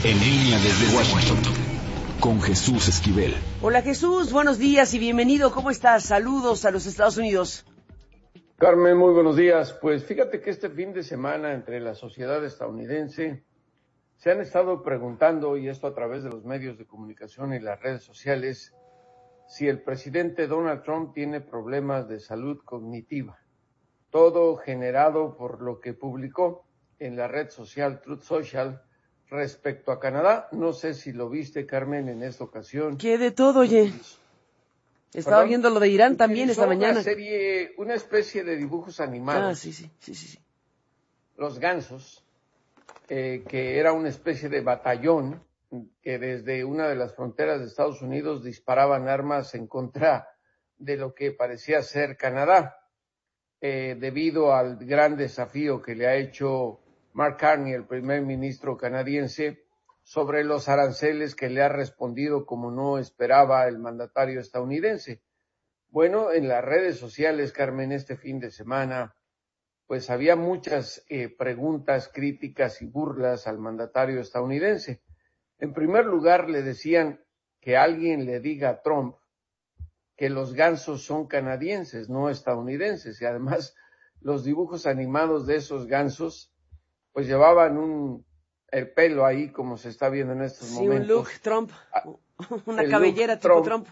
En línea desde Washington, con Jesús Esquivel. Hola Jesús, buenos días y bienvenido. ¿Cómo estás? Saludos a los Estados Unidos. Carmen, muy buenos días. Pues fíjate que este fin de semana entre la sociedad estadounidense se han estado preguntando, y esto a través de los medios de comunicación y las redes sociales, si el presidente Donald Trump tiene problemas de salud cognitiva. Todo generado por lo que publicó en la red social Truth Social respecto a Canadá. No sé si lo viste, Carmen, en esta ocasión. ¿Qué de todo, oye? Estaba viendo lo de Irán también esta mañana. Una especie de dibujos animados. Sí. Los gansos, que era una especie de batallón que desde una de las fronteras de Estados Unidos disparaban armas en contra de lo que parecía ser Canadá, debido al gran desafío que le ha hecho Mark Carney, el primer ministro canadiense, sobre los aranceles que le ha respondido como no esperaba el mandatario estadounidense. Bueno, en las redes sociales, Carmen, este fin de semana, pues había muchas preguntas, críticas y burlas al mandatario estadounidense. En primer lugar, le decían que alguien le diga a Trump que los gansos son canadienses, no estadounidenses, y además los dibujos animados de esos gansos pues llevaban el pelo ahí, como se está viendo en estos momentos. Sí, un look Trump, una cabellera tipo Trump.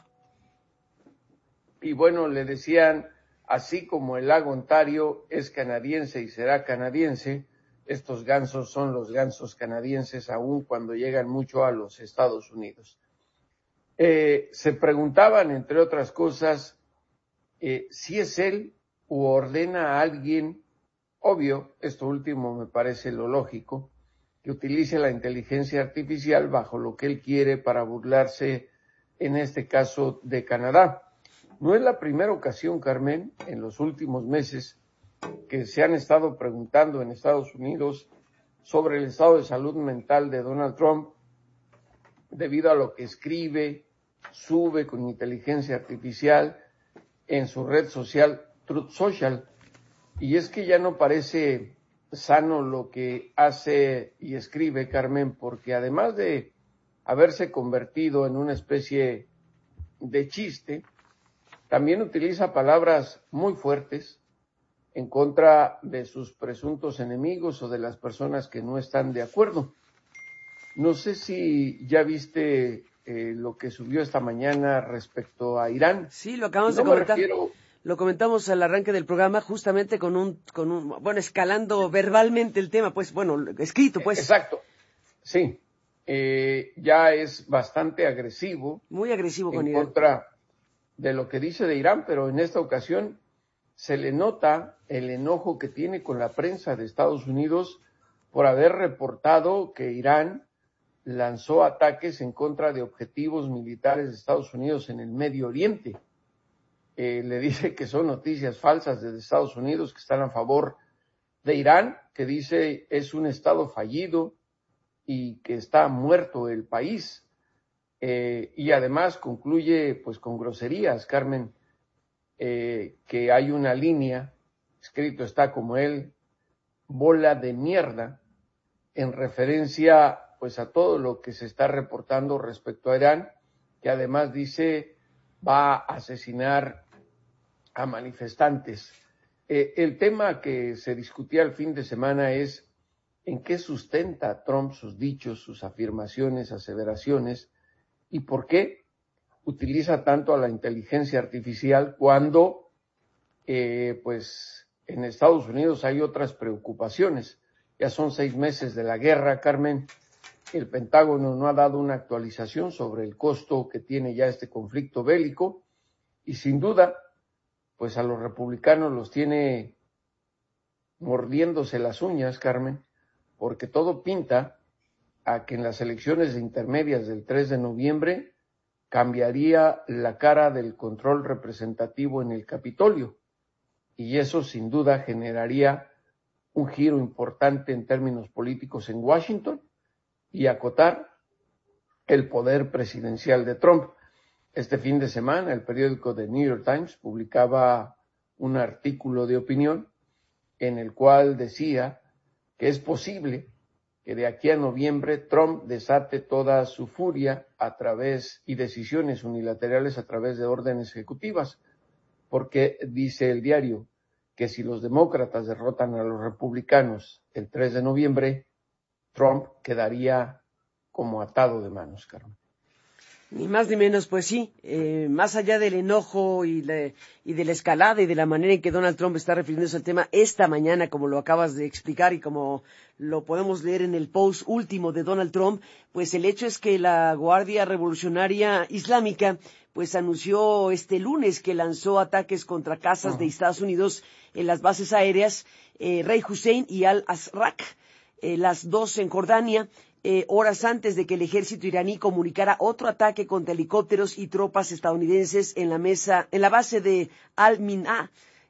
Y bueno, le decían, así como el lago Ontario es canadiense y será canadiense, estos gansos son los gansos canadienses, aun cuando llegan mucho a los Estados Unidos. Se preguntaban, entre otras cosas, si es él u ordena a alguien. Obvio, esto último me parece lo lógico, que utilice la inteligencia artificial bajo lo que él quiere para burlarse, en este caso, de Canadá. No es la primera ocasión, Carmen, en los últimos meses, que se han estado preguntando en Estados Unidos sobre el estado de salud mental de Donald Trump, debido a lo que escribe, sube con inteligencia artificial en su red social Truth Social. Y es que ya no parece sano lo que hace y escribe, Carmen, porque además de haberse convertido en una especie de chiste, también utiliza palabras muy fuertes en contra de sus presuntos enemigos o de las personas que no están de acuerdo. No sé si ya viste lo que subió esta mañana respecto a Irán. Sí, lo acabamos de comentar. Lo comentamos al arranque del programa, justamente bueno, escalando verbalmente el tema, pues, bueno, escrito, pues. Exacto, sí. Ya es bastante agresivo. Muy agresivo con Irán. En contra de lo que dice de Irán, pero en esta ocasión se le nota el enojo que tiene con la prensa de Estados Unidos por haber reportado que Irán lanzó ataques en contra de objetivos militares de Estados Unidos en el Medio Oriente. Le dice que son noticias falsas desde Estados Unidos, que están a favor de Irán, que dice es un estado fallido y que está muerto el país. Y además concluye pues con groserías, Carmen, que hay una línea, escrito está como él, bola de mierda, en referencia pues a todo lo que se está reportando respecto a Irán, que además dice va a asesinar a manifestantes. El tema que se discutía el fin de semana es en qué sustenta Trump sus dichos, sus afirmaciones, aseveraciones, y por qué utiliza tanto a la inteligencia artificial cuando pues en Estados Unidos hay otras preocupaciones. Ya son 6 meses de la guerra, Carmen. El Pentágono no ha dado una actualización sobre el costo que tiene ya este conflicto bélico y sin duda pues a los republicanos los tiene mordiéndose las uñas, Carmen, porque todo pinta a que en las elecciones intermedias del 3 de noviembre cambiaría la cara del control representativo en el Capitolio, y eso sin duda generaría un giro importante en términos políticos en Washington y acotar el poder presidencial de Trump. Este fin de semana, el periódico The New York Times publicaba un artículo de opinión en el cual decía que es posible que de aquí a noviembre Trump desate toda su furia y decisiones unilaterales a través de órdenes ejecutivas, porque dice el diario que si los demócratas derrotan a los republicanos el 3 de noviembre, Trump quedaría como atado de manos, Carmen. Ni más ni menos, pues sí, más allá del enojo y de la escalada y de la manera en que Donald Trump está refiriéndose al tema esta mañana, como lo acabas de explicar y como lo podemos leer en el post último de Donald Trump, pues el hecho es que la Guardia Revolucionaria Islámica pues anunció este lunes que lanzó ataques contra casas de Estados Unidos en las bases aéreas Rey Hussein y Al-Azraq, las dos en Jordania, horas antes de que el ejército iraní comunicara otro ataque contra helicópteros y tropas estadounidenses en la base de Al-Min'a,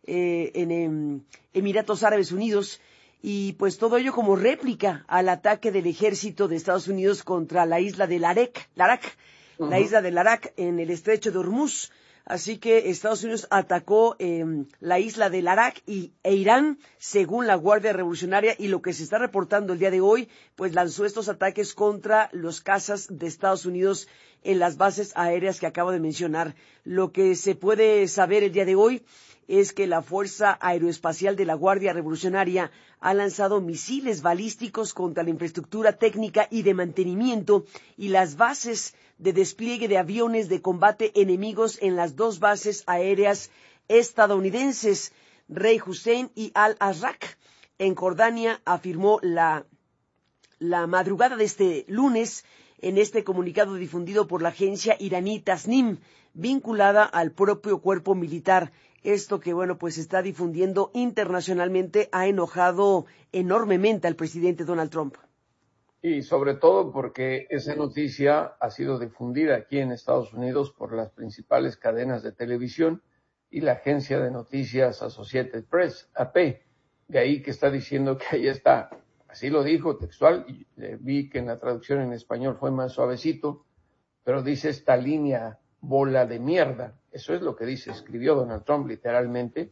en Emiratos Árabes Unidos, y pues todo ello como réplica al ataque del ejército de Estados Unidos contra la isla de Larak, la isla de Larak en el estrecho de Hormuz. Así que Estados Unidos atacó la isla de Larak e Irán, según la Guardia Revolucionaria, y lo que se está reportando el día de hoy, pues lanzó estos ataques contra los cazas de Estados Unidos en las bases aéreas que acabo de mencionar. Lo que se puede saber el día de hoy es que la Fuerza Aeroespacial de la Guardia Revolucionaria ha lanzado misiles balísticos contra la infraestructura técnica y de mantenimiento y las bases de despliegue de aviones de combate enemigos en las dos bases aéreas estadounidenses, Rey Hussein y Al-Azraq, en Jordania, afirmó la madrugada de este lunes en este comunicado difundido por la agencia iraní Tasnim, vinculada al propio cuerpo militar. Esto que, bueno, pues se está difundiendo internacionalmente ha enojado enormemente al presidente Donald Trump. Y sobre todo porque esa noticia ha sido difundida aquí en Estados Unidos por las principales cadenas de televisión y la agencia de noticias Associated Press, AP, de ahí que está diciendo que ahí está, así lo dijo textual, y vi que en la traducción en español fue más suavecito, pero dice esta línea bola de mierda. Eso es lo que dice, escribió Donald Trump literalmente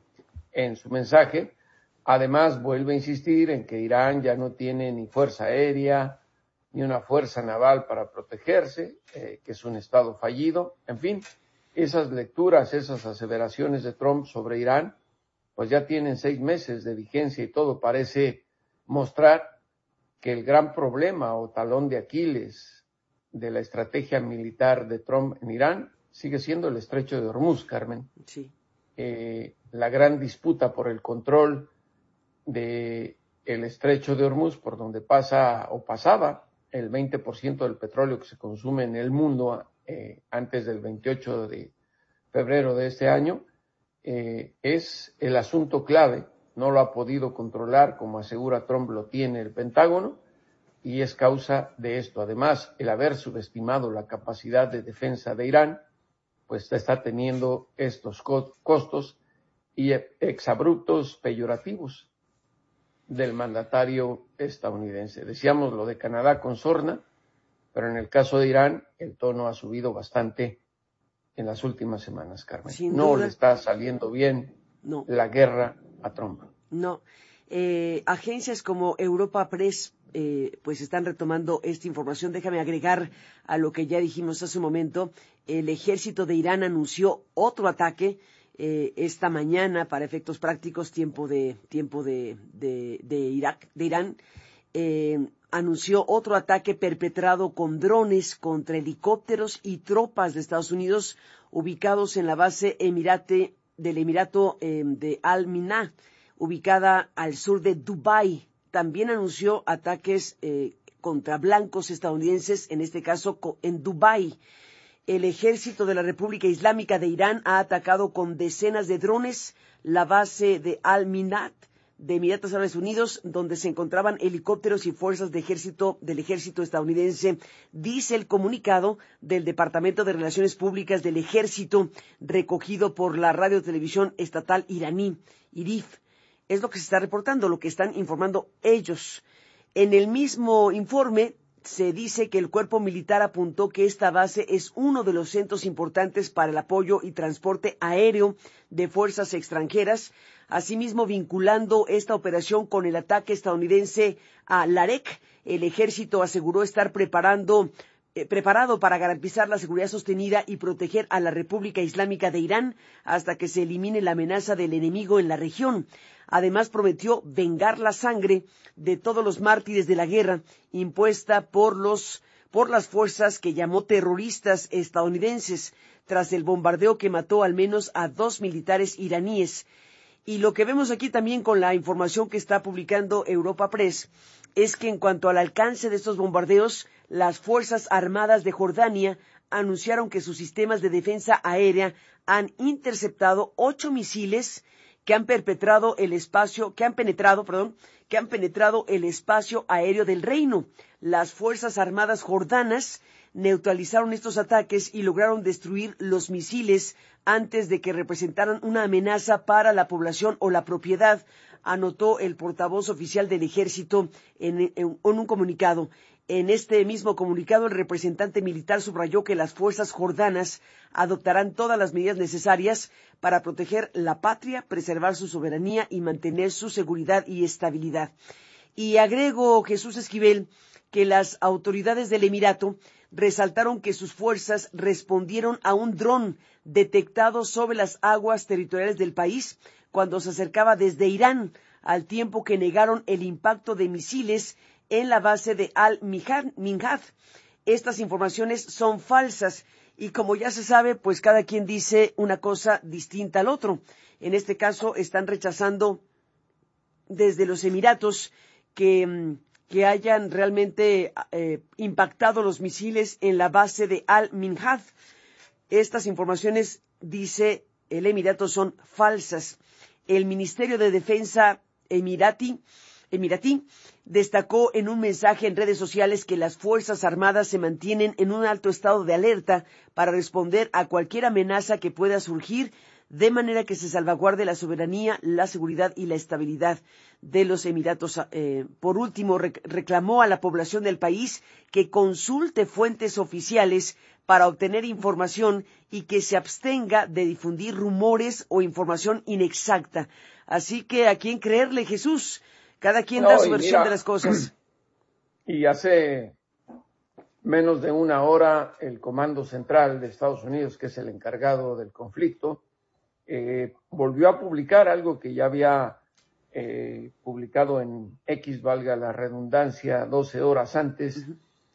en su mensaje. Además, vuelve a insistir en que Irán ya no tiene ni fuerza aérea ni una fuerza naval para protegerse, que es un estado fallido. En fin, esas lecturas, esas aseveraciones de Trump sobre Irán, pues ya tienen 6 meses de vigencia y todo parece mostrar que el gran problema o talón de Aquiles de la estrategia militar de Trump en Irán sigue siendo el estrecho de Hormuz, Carmen. Sí. La gran disputa por el control de el estrecho de Hormuz, por donde pasa o pasaba el 20% del petróleo que se consume en el mundo antes del 28 de febrero de este año, es el asunto clave. No lo ha podido controlar, como asegura Trump, lo tiene el Pentágono, y es causa de esto. Además, el haber subestimado la capacidad de defensa de Irán, pues está teniendo estos costos y exabruptos peyorativos del mandatario estadounidense. Decíamos lo de Canadá con sorna, pero en el caso de Irán el tono ha subido bastante en las últimas semanas, Carmen. No le está saliendo bien la guerra a Trump. No. Agencias como Europa Press pues están retomando esta información. Déjame agregar a lo que ya dijimos hace un momento. El ejército de Irán anunció otro ataque esta mañana, para efectos prácticos, tiempo de Irán, anunció otro ataque perpetrado con drones contra helicópteros y tropas de Estados Unidos ubicados en la base del Emirato de Al-Min'a, ubicada al sur de Dubái. También anunció ataques contra blancos estadounidenses, en este caso en Dubái. El ejército de la República Islámica de Irán ha atacado con decenas de drones la base de Al-Min'a de Emiratos Árabes Unidos, donde se encontraban helicópteros y fuerzas del ejército estadounidense, dice el comunicado del Departamento de Relaciones Públicas del Ejército, recogido por la radio-televisión estatal iraní, IRIF. Es lo que se está reportando, lo que están informando ellos. En el mismo informe se dice que el cuerpo militar apuntó que esta base es uno de los centros importantes para el apoyo y transporte aéreo de fuerzas extranjeras, asimismo vinculando esta operación con el ataque estadounidense a Larek. El ejército aseguró estar preparado para garantizar la seguridad sostenida y proteger a la República Islámica de Irán hasta que se elimine la amenaza del enemigo en la región. Además, prometió vengar la sangre de todos los mártires de la guerra impuesta por las fuerzas que llamó terroristas estadounidenses tras el bombardeo que mató al menos a 2 militares iraníes. Y lo que vemos aquí también con la información que está publicando Europa Press es que en cuanto al alcance de estos bombardeos, las Fuerzas Armadas de Jordania anunciaron que sus sistemas de defensa aérea han interceptado 8 misiles que han penetrado el espacio aéreo del Reino. Las Fuerzas Armadas jordanas neutralizaron estos ataques y lograron destruir los misiles antes de que representaran una amenaza para la población o la propiedad, anotó el portavoz oficial del ejército en un comunicado. En este mismo comunicado, el representante militar subrayó que las fuerzas jordanas adoptarán todas las medidas necesarias para proteger la patria, preservar su soberanía y mantener su seguridad y estabilidad. Y agregó Jesús Esquivel que las autoridades del Emirato resaltaron que sus fuerzas respondieron a un dron detectado sobre las aguas territoriales del país cuando se acercaba desde Irán, al tiempo que negaron el impacto de misiles en la base de Al-Minhad. Estas informaciones son falsas y, como ya se sabe, pues cada quien dice una cosa distinta al otro. En este caso están rechazando desde los Emiratos que hayan realmente impactado los misiles en la base de Al-Minhad. Estas informaciones, dice el Emirato, son falsas. El Ministerio de Defensa emiratí destacó en un mensaje en redes sociales que las Fuerzas Armadas se mantienen en un alto estado de alerta para responder a cualquier amenaza que pueda surgir, de manera que se salvaguarde la soberanía, la seguridad y la estabilidad de los Emiratos. Por último, reclamó a la población del país que consulte fuentes oficiales para obtener información y que se abstenga de difundir rumores o información inexacta. Así que, ¿a quién creerle, Jesús? Cada quien da su versión de las cosas. Y hace menos de una hora, el Comando Central de Estados Unidos, que es el encargado del conflicto, volvió a publicar algo que ya había publicado en X, valga la redundancia, 12 horas antes,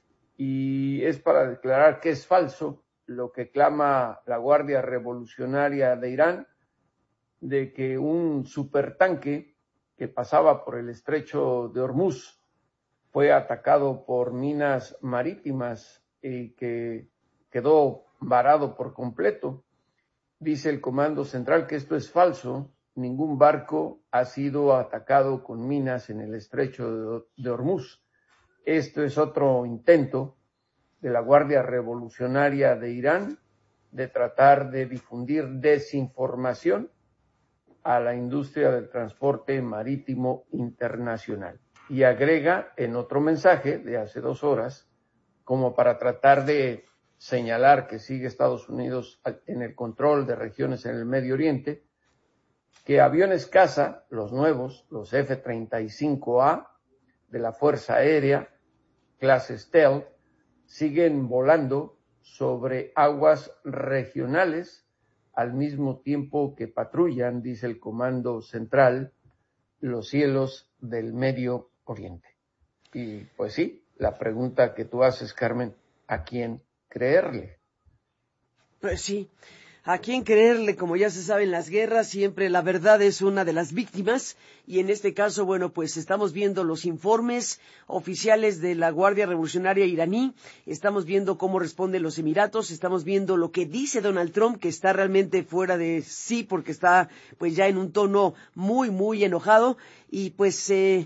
y es para declarar que es falso lo que clama la Guardia Revolucionaria de Irán, de que un supertanque que pasaba por el estrecho de Hormuz fue atacado por minas marítimas y que quedó varado por completo. Dice el Comando Central que esto es falso. Ningún barco ha sido atacado con minas en el estrecho de Hormuz. Esto es otro intento de la Guardia Revolucionaria de Irán de tratar de difundir desinformación a la industria del transporte marítimo internacional. Y agrega en otro mensaje de hace 2 horas, como para tratar de señalar que sigue Estados Unidos en el control de regiones en el Medio Oriente, que aviones caza, los nuevos, los F-35A de la Fuerza Aérea, clase Stealth, siguen volando sobre aguas regionales al mismo tiempo que patrullan, dice el Comando Central, los cielos del Medio Oriente. Y pues sí, la pregunta que tú haces, Carmen, ¿a quién creerle? Pues sí, ¿a quién creerle? Como ya se sabe, en las guerras siempre la verdad es una de las víctimas y en este caso, bueno, pues estamos viendo los informes oficiales de la Guardia Revolucionaria iraní, estamos viendo cómo responden los Emiratos, estamos viendo lo que dice Donald Trump, que está realmente fuera de sí porque está pues ya en un tono muy, muy enojado y pues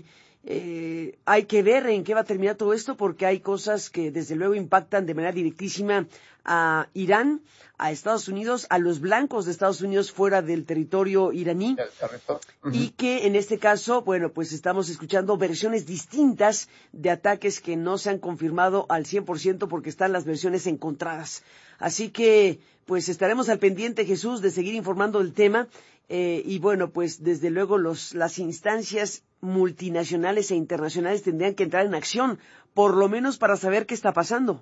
hay que ver en qué va a terminar todo esto, porque hay cosas que desde luego impactan de manera directísima a Irán, a Estados Unidos, a los blancos de Estados Unidos fuera del territorio iraní. Y que en este caso, bueno, pues estamos escuchando versiones distintas de ataques que no se han confirmado al 100% porque están las versiones encontradas. Así que, pues estaremos al pendiente, Jesús, de seguir informando del tema. Y bueno, pues desde luego las instancias multinacionales e internacionales tendrían que entrar en acción, por lo menos para saber qué está pasando.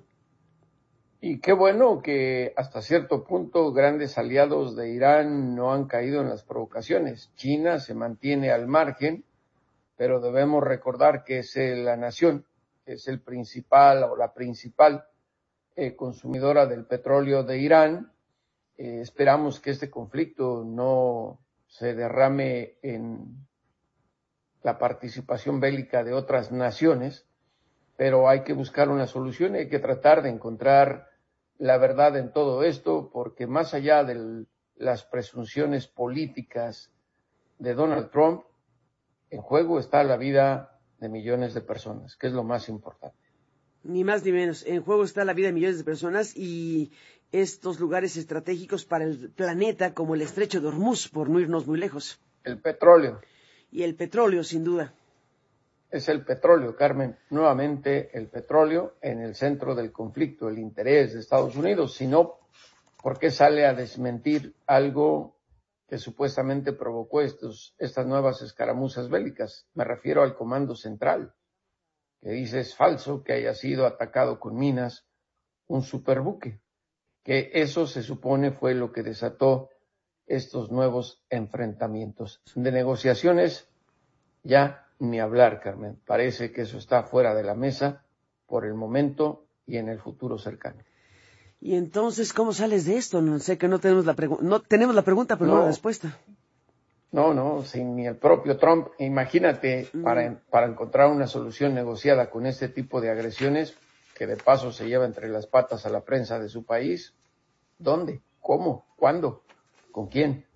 Y qué bueno que hasta cierto punto grandes aliados de Irán no han caído en las provocaciones. China se mantiene al margen, pero debemos recordar que es la nación, es el principal o la principal consumidora del petróleo de Irán. Esperamos que este conflicto no se derrame en la participación bélica de otras naciones, pero hay que buscar una solución y hay que tratar de encontrar la verdad en todo esto, porque más allá de las presunciones políticas de Donald Trump, en juego está la vida de millones de personas, que es lo más importante. Ni más ni menos. En juego está la vida de millones de personas y estos lugares estratégicos para el planeta, como el Estrecho de Hormuz, por no irnos muy lejos. El petróleo. Y el petróleo, sin duda. Es el petróleo, Carmen, nuevamente el petróleo en el centro del conflicto, el interés de Estados Unidos. Si no, ¿por qué sale a desmentir algo que supuestamente provocó estas nuevas escaramuzas bélicas? Me refiero al Comando Central, que dice es falso que haya sido atacado con minas un superbuque, que eso se supone fue lo que desató estos nuevos enfrentamientos. De negociaciones ya ni hablar, Carmen. Parece que eso está fuera de la mesa por el momento y en el futuro cercano. Y entonces, ¿cómo sales de esto? No sé que no tenemos la pregunta, pero no la respuesta. No, sin ni el propio Trump. Imagínate, para encontrar una solución negociada con este tipo de agresiones, que de paso se lleva entre las patas a la prensa de su país, ¿dónde? ¿Cómo? ¿Cuándo? ¿Con quién?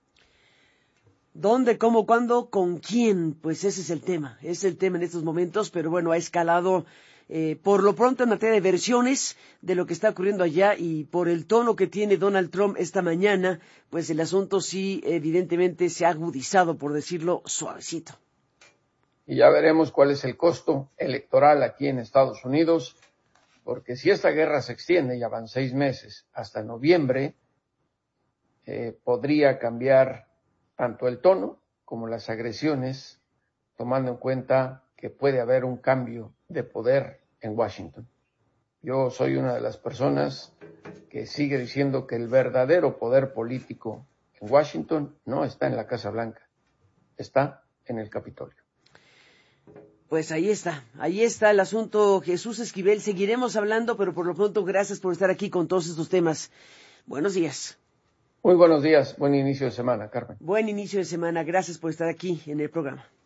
¿Dónde, cómo, cuándo, con quién? Pues ese es el tema. Es el tema en estos momentos, pero bueno, ha escalado por lo pronto en materia de versiones de lo que está ocurriendo allá y por el tono que tiene Donald Trump esta mañana, pues el asunto sí evidentemente se ha agudizado, por decirlo suavecito. Y ya veremos cuál es el costo electoral aquí en Estados Unidos, porque si esta guerra se extiende, ya van 6 meses, hasta noviembre, podría cambiar tanto el tono como las agresiones, tomando en cuenta que puede haber un cambio de poder en Washington. Yo soy una de las personas que sigue diciendo que el verdadero poder político en Washington no está en la Casa Blanca, está en el Capitolio. Pues ahí está el asunto, Jesús Esquivel. Seguiremos hablando, pero por lo pronto gracias por estar aquí con todos estos temas. Buenos días. Muy buenos días, buen inicio de semana, Carmen. Buen inicio de semana, gracias por estar aquí en el programa.